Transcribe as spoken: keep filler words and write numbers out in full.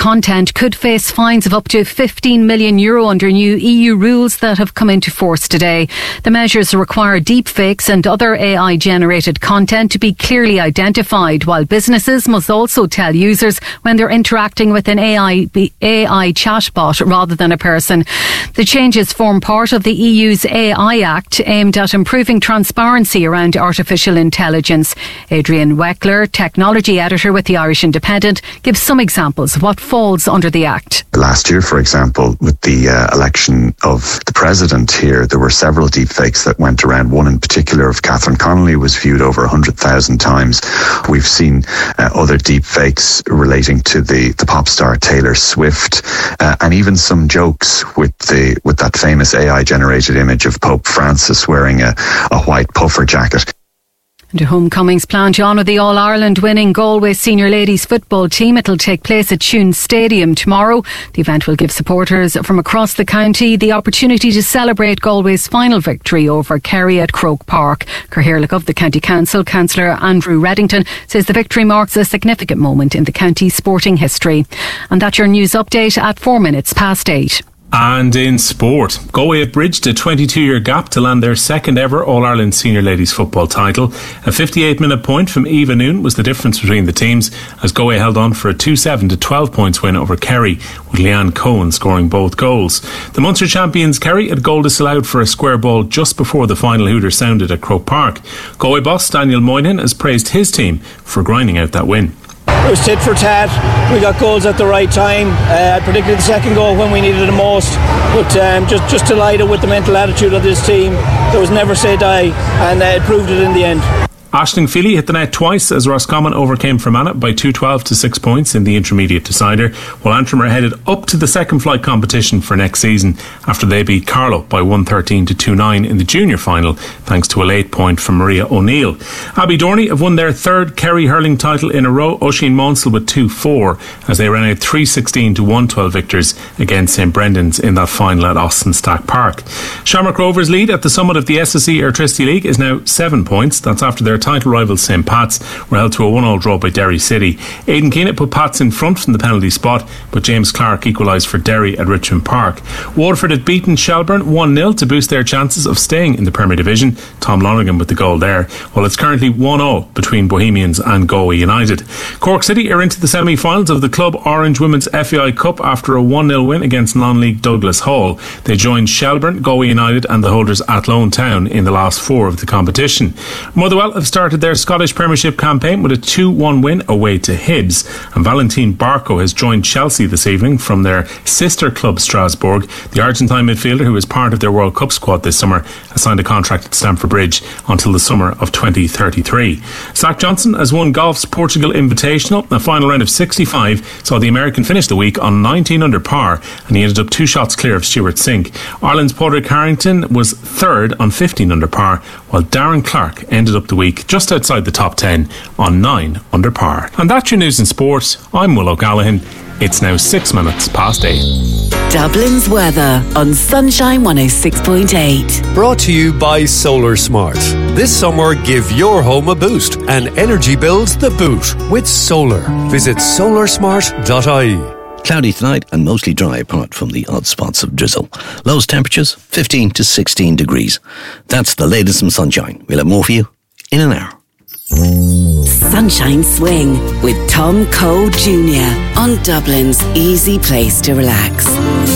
content could face fines of up to fifteen million euro under new E U rules that have come into force today. The measures require deepfakes and other A I-generated content to be clearly identified, while businesses must also tell users when they're interacting with an A I, A I chatbot rather than a person. The changes form part of the E U's A I Act, aimed at improving transparency around artificial intelligence. Adrian Weckler, technology editor with the Irish Independent, gives some examples of what falls under the Act. Last year, for example, with the uh, election of the president here, there were several deepfakes that went around. One in particular of Catherine Connolly was viewed over one hundred thousand times. We've seen uh, other deepfakes relating to the, the pop star Taylor Swift, uh, and even some jokes with the with that famous A I-generated image of Pope Francis wearing a, a white puffer jacket. And homecomings planned to honour the All-Ireland winning Galway senior ladies football team. It'll take place at Tunes Stadium tomorrow. The event will give supporters from across the county the opportunity to celebrate Galway's final victory over Kerry at Croke Park. Cathaoirleach of the County Council, Councillor Andrew Reddington, says the victory marks a significant moment in the county's sporting history. And that's your news update at four minutes past eight. And in sport, Galway have bridged a twenty-two year gap to land their second ever All-Ireland Senior Ladies Football title. A fifty-eight minute point from Eva Noon was the difference between the teams, as Galway held on for a two seven to twelve points win over Kerry, with Leanne Cohen scoring both goals. The Munster champions Kerry had goal disallowed for a square ball just before the final hooter sounded at Croke Park. Galway boss Daniel Moynihan has praised his team for grinding out that win. It was tit for tat. We got goals at the right time, uh, particularly the second goal when we needed it the most. But um, just, just delighted with the mental attitude of this team. There was never say die, and uh, it proved it in the end. Aisling Feely hit the net twice as Roscommon overcame Fermanagh by two twelve to six points in the intermediate decider, while Antrim are headed up to the second flight competition for next season after they beat Carlow by one thirteen to two nine in the junior final, thanks to a late point from Maria O'Neill. Abbey Dorney have won their third Kerry hurling title in a row, Oisin Monsell with two four, as they ran out three sixteen to one twelve victors against St Brendan's in that final at Austin Stack Park. Shamrock Rovers' lead at the summit of the S S E Airtricity League is now seven points. That's after their title rivals St Pat's were held to a one all draw by Derry City. Aidan Keenan put Pats in front from the penalty spot, but James Clark equalised for Derry at Richmond Park. Waterford had beaten Shelburne one nil to boost their chances of staying in the Premier Division. Tom Lonergan with the goal there, while it's currently one all between Bohemians and Galway United. Cork City are into the semi-finals of the Club Orange Women's F A I Cup after a one nil win against non-league Douglas Hall. They joined Shelburne, Galway United and the holders Athlone Town in the last four of the competition. Motherwell have started their Scottish Premiership campaign with a two one win away to Hibs, and Valentine Barco has joined Chelsea this evening from their sister club Strasbourg. The Argentine midfielder, who is part of their World Cup squad this summer, has signed a contract at Stamford Bridge until the summer of twenty thirty-three. Zach Johnson has won golf's Portugal Invitational. The final round of sixty-five saw the American finish the week on nineteen under par, and he ended up two shots clear of Stuart Sink. Ireland's Padraig Harrington was third on fifteen under par, while Darren Clark ended up the week just outside the top ten on nine under par. And that's your news in sport. I'm Will O'Callaghan. It's now six minutes past eight. Dublin's weather on Sunshine one oh six point eight. Brought to you by Solar Smart. This summer, give your home a boost and energy bills the boot with solar. Visit solar smart dot I E. Cloudy tonight and mostly dry apart from the odd spots of drizzle. Lowest temperatures fifteen to sixteen degrees. That's the latest from Sunshine. We'll have more for you in an hour. Sunshine Swing with Tom Cole Junior on Dublin's easy place to relax.